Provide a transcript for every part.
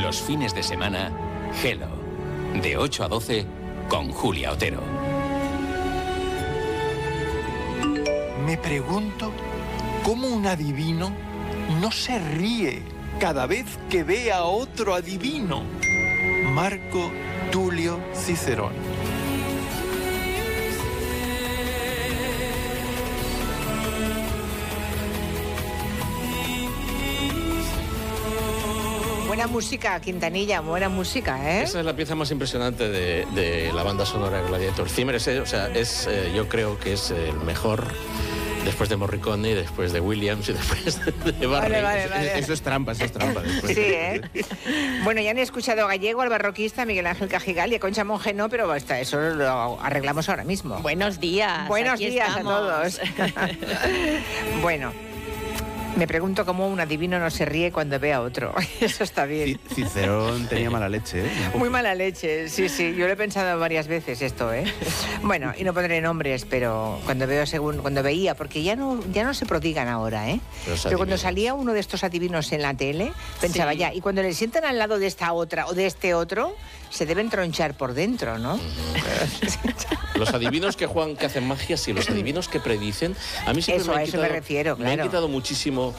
Los fines de semana, Hello, de 8 a 12, con Julia Otero. Me pregunto cómo un adivino no se ríe cada vez que ve a otro adivino. Marco Tulio Cicerón. Buena música, Quintanilla, buena música, ¿eh? Esa es la pieza más impresionante de la banda sonora de Gladiator. Zimmer yo creo que es el mejor después de Morricone, después de Williams y después de Barry. Vale. Eso es trampa después. Sí, ¿eh? Bueno, ya han escuchado a Gallego, al barroquista, Miguel Ángel Cajigal y a Concha Monge, no, pero eso lo arreglamos ahora mismo. Buenos días. Buenos aquí días estamos. a todos. Bueno. Me pregunto cómo un adivino no se ríe cuando ve a otro. Eso está bien. Cicerón tenía mala leche, ¿eh? Muy mala leche, sí. Yo lo he pensado varias veces esto, ¿eh? Bueno, y no pondré nombres, pero cuando veía, porque ya no se prodigan ahora, ¿eh? Pero cuando salía uno de estos adivinos en la tele, pensaba ya, y cuando le sientan al lado de esta otra o de este otro, se deben tronchar por dentro, ¿no? Los adivinos que juegan, que hacen magias y los adivinos que predicen, a mí siempre a eso me refiero, claro. Me han quitado muchísimo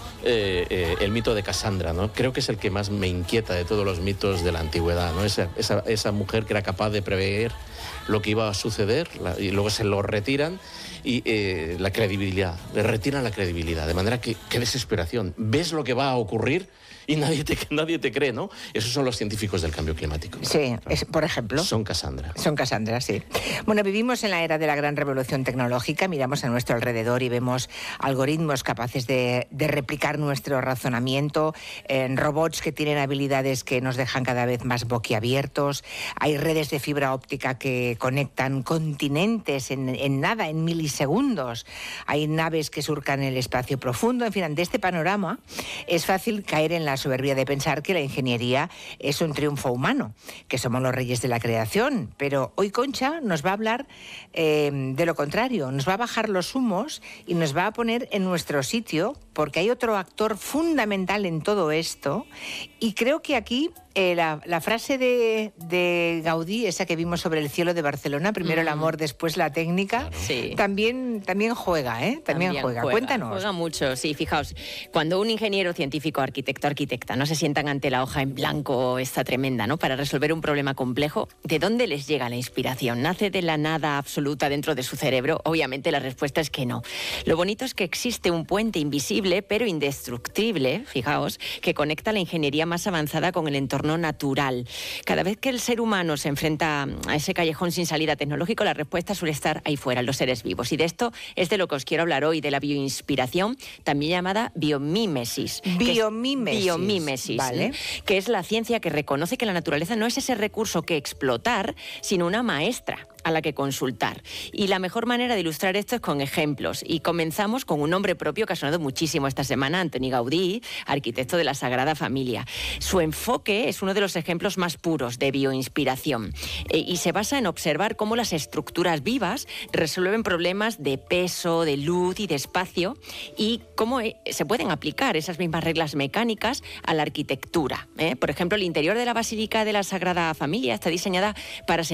el mito de Casandra, ¿no? Creo que es el que más me inquieta de todos los mitos de la antigüedad, ¿no? Esa mujer que era capaz de prever lo que iba a suceder y luego se lo retiran y la credibilidad, le retiran la credibilidad, de manera que qué desesperación. Ves lo que va a ocurrir y nadie te cree, ¿no? Esos son los científicos del cambio climático. Sí, por ejemplo. Son Casandra. Son Casandra, sí. Bueno, vivimos en la era de la gran revolución tecnológica, miramos a nuestro alrededor y vemos algoritmos capaces de replicar nuestro razonamiento, robots que tienen habilidades que nos dejan cada vez más boquiabiertos, hay redes de fibra óptica que conectan continentes en nada, en milisegundos, hay naves que surcan el espacio profundo, en fin, ante este panorama es fácil caer en la soberbia de pensar que la ingeniería es un triunfo humano, que somos los reyes de la creación. Pero hoy Concha nos va a hablar de lo contrario, nos va a bajar los humos y nos va a poner en nuestro sitio, porque hay otro actor fundamental en todo esto, y creo que aquí la frase de Gaudí, esa que vimos sobre el cielo de Barcelona, primero el amor, después la técnica, claro. Sí. También juega, ¿eh? También juega. Cuéntanos. Juega mucho, sí, fijaos. Cuando un ingeniero científico, arquitecta, no se sientan ante la hoja en blanco esta tremenda, ¿no? Para resolver un problema complejo, ¿de dónde les llega la inspiración? ¿Nace de la nada absoluta dentro de su cerebro? Obviamente la respuesta es que no. Lo bonito es que existe un puente invisible, pero indestructible, fijaos, que conecta la ingeniería más avanzada con el entorno natural. Cada vez que el ser humano se enfrenta a ese callejón sin salida tecnológico, la respuesta suele estar ahí fuera, en los seres vivos. Y de esto es de lo que os quiero hablar hoy, de la bioinspiración, también llamada biomímesis. Biomímesis, ¿vale? Que es la ciencia que reconoce que la naturaleza no es ese recurso que explotar, sino una maestra a la que consultar. Y la mejor manera de ilustrar esto es con ejemplos. Y comenzamos con un nombre propio que ha sonado muchísimo esta semana, Antoni Gaudí, arquitecto de la Sagrada Familia. Su enfoque es uno de los ejemplos más puros de bioinspiración y se basa en observar cómo las estructuras vivas resuelven problemas de peso, de luz y de espacio y cómo se pueden aplicar esas mismas reglas mecánicas a la arquitectura. Por ejemplo, el interior de la Basílica de la Sagrada Familia está diseñada para